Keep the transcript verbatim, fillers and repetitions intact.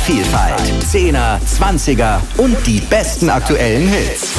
Vielfalt. Zehner, Zwanziger und die besten aktuellen Hits.